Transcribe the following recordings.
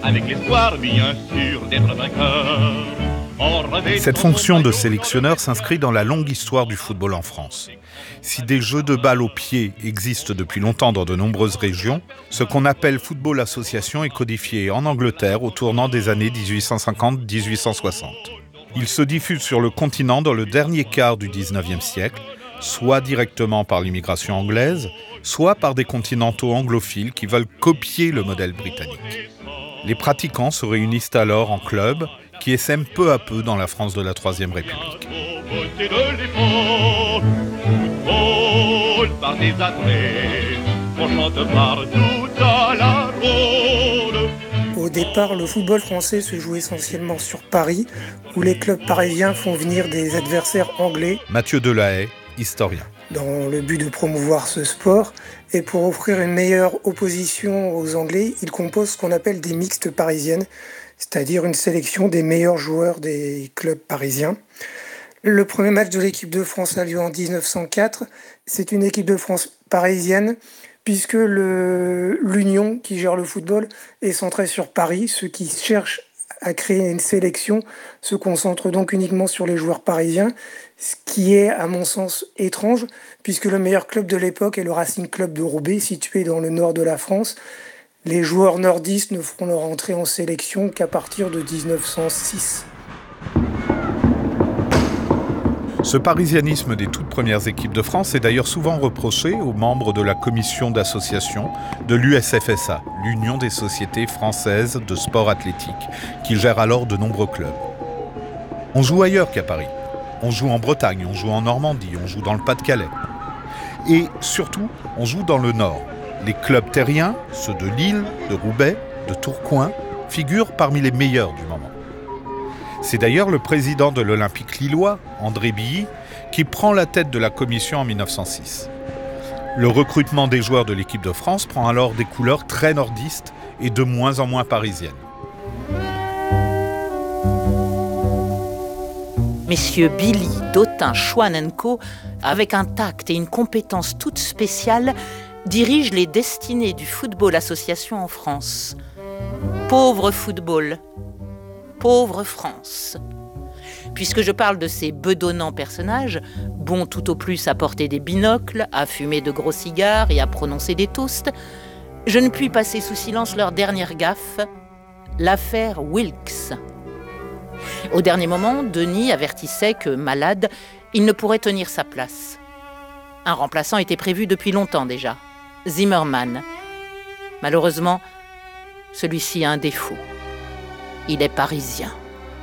avec l'espoir bien sûr d'être vainqueur. Cette fonction de sélectionneur s'inscrit dans la longue histoire du football en France. Si des jeux de balle au pied existent depuis longtemps dans de nombreuses régions, ce qu'on appelle football association est codifié en Angleterre au tournant des années 1850-1860. Il se diffuse sur le continent dans le dernier quart du XIXe siècle, soit directement par l'immigration anglaise, soit par des continentaux anglophiles qui veulent copier le modèle britannique. Les pratiquants se réunissent alors en clubs qui essaiment peu à peu dans la France de la Troisième République. Au départ, le football français se joue essentiellement sur Paris, où les clubs parisiens font venir des adversaires anglais. Mathieu Delahaye, historien. Dans le but de promouvoir ce sport, et pour offrir une meilleure opposition aux Anglais, ils composent ce qu'on appelle des mixtes parisiennes, c'est-à-dire une sélection des meilleurs joueurs des clubs parisiens. Le premier match de l'équipe de France a lieu en 1904. C'est une équipe de France parisienne, puisque l'Union qui gère le football est centrée sur Paris. Ceux qui cherchent à créer une sélection se concentrent donc uniquement sur les joueurs parisiens, ce qui est, à mon sens, étrange, puisque le meilleur club de l'époque est le Racing Club de Roubaix, situé dans le nord de la France. Les joueurs nordistes ne feront leur entrée en sélection qu'à partir de 1906. Ce parisianisme des toutes premières équipes de France est d'ailleurs souvent reproché aux membres de la commission d'association de l'USFSA, l'Union des sociétés françaises de sport athlétique, qui gère alors de nombreux clubs. On joue ailleurs qu'à Paris. On joue en Bretagne, on joue en Normandie, on joue dans le Pas-de-Calais. Et surtout, on joue dans le Nord. Les clubs terriens, ceux de Lille, de Roubaix, de Tourcoing, figurent parmi les meilleurs du moment. C'est d'ailleurs le président de l'Olympique lillois, André Billy, qui prend la tête de la commission en 1906. Le recrutement des joueurs de l'équipe de France prend alors des couleurs très nordistes et de moins en moins parisiennes. Messieurs Billy, Dautin, Chouan & Co, avec un tact et une compétence toute spéciale, dirigent les destinées du football association en France. Pauvre football, pauvre France. Puisque je parle de ces bedonnants personnages, bons tout au plus à porter des binocles, à fumer de gros cigares et à prononcer des toasts, je ne puis passer sous silence leur dernière gaffe, l'affaire Wilkes. Au dernier moment, Denis avertissait que, malade, il ne pourrait tenir sa place. Un remplaçant était prévu depuis longtemps déjà, Zimmermann. Malheureusement, celui-ci a un défaut. Il est parisien.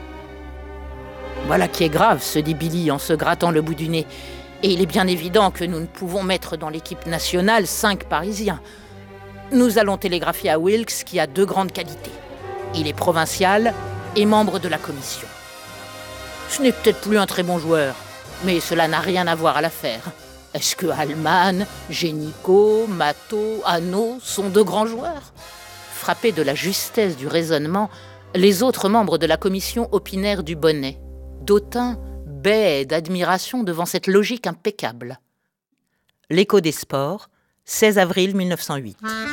Voilà qui est grave, se dit Billy en se grattant le bout du nez. Et il est bien évident que nous ne pouvons mettre dans l'équipe nationale 5 Parisiens. Nous allons télégraphier à Wilkes qui a 2 grandes qualités. Il est provincial et membre de la commission. Ce n'est peut-être plus un très bon joueur, mais cela n'a rien à voir à l'affaire. Est-ce que Allman, Génico, Matteau, Hano sont de grands joueurs ? Frappés de la justesse du raisonnement, les autres membres de la commission opinèrent du bonnet. Dautin bêt d'admiration devant cette logique impeccable. L'Écho des sports, 16 avril 1908.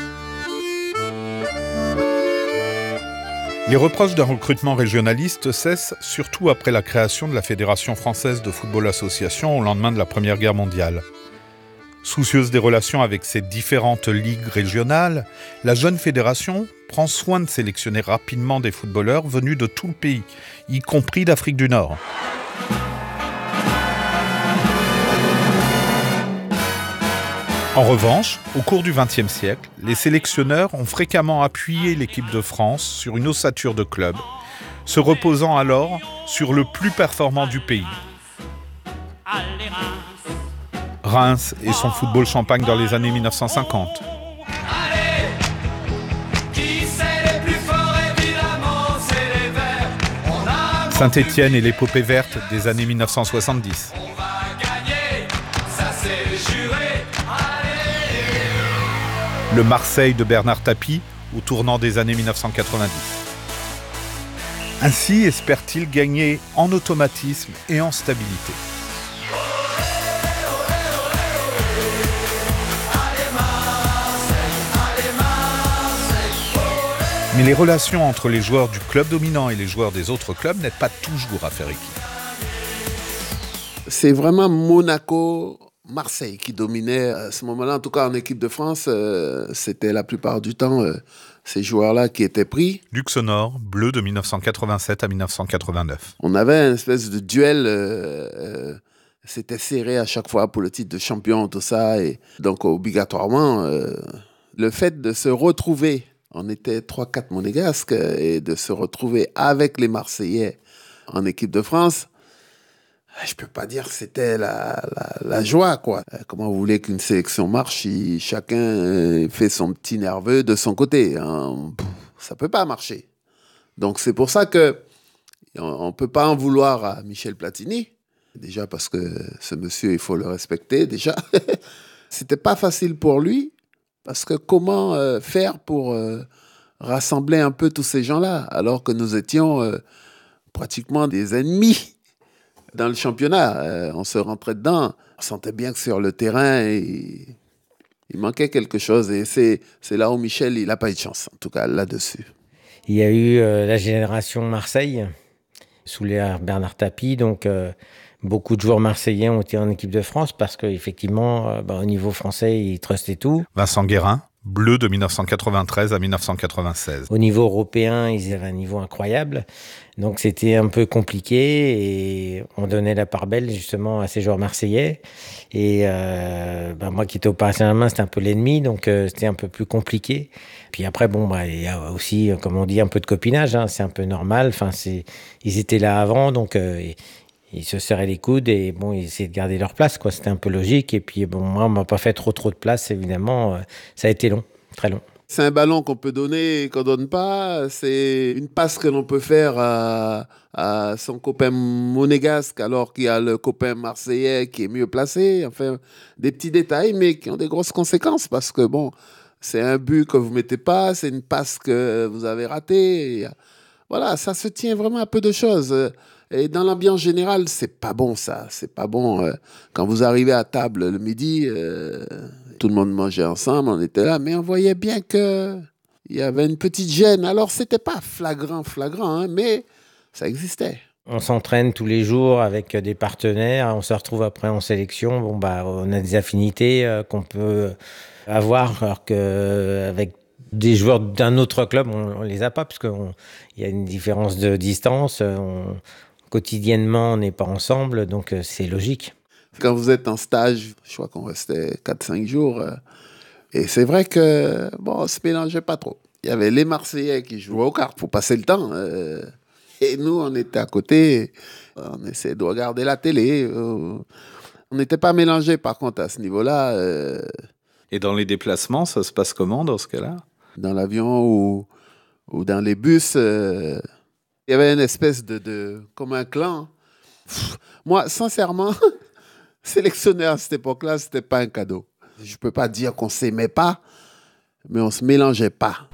Les reproches d'un recrutement régionaliste cessent surtout après la création de la Fédération française de football association au lendemain de la Première Guerre mondiale. Soucieuse des relations avec ses différentes ligues régionales, la jeune fédération prend soin de sélectionner rapidement des footballeurs venus de tout le pays, y compris d'Afrique du Nord. En revanche, au cours du XXe siècle, les sélectionneurs ont fréquemment appuyé l'équipe de France sur une ossature de clubs, se reposant alors sur le plus performant du pays. Reims et son football champagne dans les années 1950. Saint-Étienne et l'épopée verte des années 1970. Le Marseille de Bernard Tapie au tournant des années 1990. Ainsi espère-t-il gagner en automatisme et en stabilité. Mais les relations entre les joueurs du club dominant et les joueurs des autres clubs n'aident pas toujours à faire équipe. C'est vraiment Monaco-Marseille qui dominait à ce moment-là. En tout cas, en équipe de France, c'était la plupart du temps ces joueurs-là qui étaient pris. Luxembourg, bleu de 1987 à 1989. On avait une espèce de duel. C'était serré à chaque fois pour le titre de champion, tout ça. Et donc, obligatoirement, le fait de se retrouver, on était 3-4 monégasques, et de se retrouver avec les Marseillais en équipe de France, je ne peux pas dire que c'était la joie, quoi. Comment vous voulez qu'une sélection marche si chacun fait son petit nerveux de son côté, hein? Ça ne peut pas marcher. Donc c'est pour ça qu'on ne peut pas en vouloir à Michel Platini. Déjà parce que ce monsieur, il faut le respecter, déjà. C'était pas facile pour lui, parce que comment faire pour rassembler un peu tous ces gens-là, alors que nous étions pratiquement des ennemis dans le championnat. On se rentrait dedans. On sentait bien que sur le terrain, il manquait quelque chose. Et c'est là où Michel, il n'a pas eu de chance, en tout cas là-dessus. Il y a eu la génération Marseille, sous l'ère Bernard Tapie. Donc, beaucoup de joueurs marseillais ont été en équipe de France parce qu'effectivement, au niveau français, ils trustaient tout. Vincent Guérin, bleu de 1993 à 1996. Au niveau européen, ils avaient un niveau incroyable. Donc c'était un peu compliqué et on donnait la part belle justement à ces joueurs marseillais. Et moi qui étais au Paris Saint-Germain, c'était un peu l'ennemi, donc c'était un peu plus compliqué. Puis après, il y a aussi, comme on dit, un peu de copinage, hein, c'est un peu normal. Enfin, ils étaient là avant, donc ils se serraient les coudes et ils essayaient de garder leur place, quoi. C'était un peu logique. Et puis moi, on m'a pas fait trop de place, évidemment. Ça a été long, très long. C'est un ballon qu'on peut donner et qu'on ne donne pas. C'est une passe que l'on peut faire à son copain monégasque alors qu'il y a le copain marseillais qui est mieux placé. Enfin, des petits détails, mais qui ont des grosses conséquences parce que, c'est un but que vous ne mettez pas, c'est une passe que vous avez ratée. Et voilà, ça se tient vraiment à peu de choses. Et dans l'ambiance générale, c'est pas bon, ça. C'est pas bon. Quand vous arrivez à table le midi... tout le monde mangeait ensemble, on était là, mais on voyait bien qu'il y avait une petite gêne. Alors, c'était pas flagrant, hein, mais ça existait. On s'entraîne tous les jours avec des partenaires, on se retrouve après en sélection. On a des affinités qu'on peut avoir, alors qu'avec des joueurs d'un autre club, on les a pas, parce qu'il y a une différence de distance. Quotidiennement, on n'est pas ensemble, donc c'est logique. Quand vous êtes en stage, je crois qu'on restait 4-5 jours. Et c'est vrai que, on ne se mélangeait pas trop. Il y avait les Marseillais qui jouaient aux cartes pour passer le temps. Et nous, on était à côté. On essayait de regarder la télé. On n'était pas mélangés, par contre, à ce niveau-là. Et dans les déplacements, ça se passe comment dans ce cas-là ? Dans l'avion ou dans les bus, il y avait une espèce comme un clan. Moi, sincèrement... sélectionneur à cette époque-là, c'était pas un cadeau. Je peux pas dire qu'on s'aimait pas, mais on se mélangeait pas.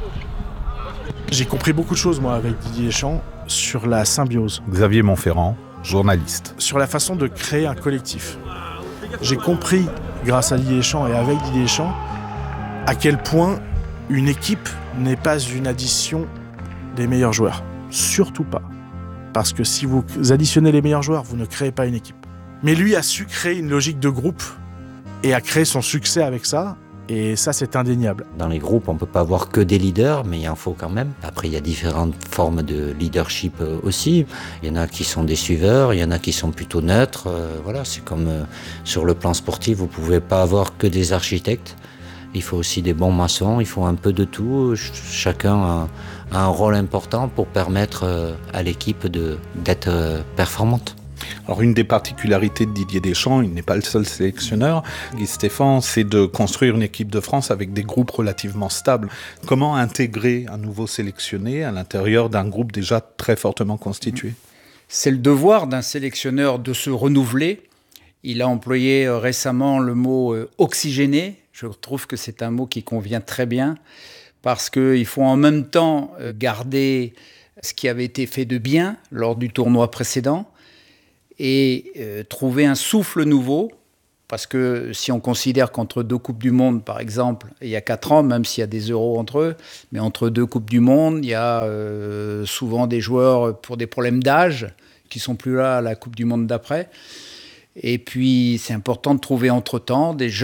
J'ai compris beaucoup de choses, moi, avec Didier Deschamps, sur la symbiose. Xavier Montferrand, journaliste. Sur la façon de créer un collectif. J'ai compris, grâce à Didier Deschamps et avec Didier Deschamps, à quel point une équipe n'est pas une addition des meilleurs joueurs. Surtout pas. Parce que si vous additionnez les meilleurs joueurs, vous ne créez pas une équipe. Mais lui a su créer une logique de groupe et a créé son succès avec ça. Et ça, c'est indéniable. Dans les groupes, on ne peut pas avoir que des leaders, mais il en faut quand même. Après, il y a différentes formes de leadership aussi. Il y en a qui sont des suiveurs, il y en a qui sont plutôt neutres. Voilà, c'est comme sur le plan sportif, vous ne pouvez pas avoir que des architectes. Il faut aussi des bons maçons, il faut un peu de tout. Chacun a un rôle important pour permettre à l'équipe d'être performante. Alors une des particularités de Didier Deschamps, il n'est pas le seul sélectionneur, Guy Stéphane, c'est de construire une équipe de France avec des groupes relativement stables. Comment intégrer un nouveau sélectionné à l'intérieur d'un groupe déjà très fortement constitué ? C'est le devoir d'un sélectionneur de se renouveler. Il a employé récemment le mot « oxygéné ». Je trouve que c'est un mot qui convient très bien parce qu'il faut en même temps garder ce qui avait été fait de bien lors du tournoi précédent et trouver un souffle nouveau Parce que si on considère qu'entre 2 Coupes du Monde, par exemple, il y a 4 ans, même s'il y a des euros entre eux, mais entre 2 Coupes du Monde, il y a souvent des joueurs pour des problèmes d'âge qui sont plus là à la Coupe du Monde d'après. Et puis, c'est important de trouver entre-temps des jeunes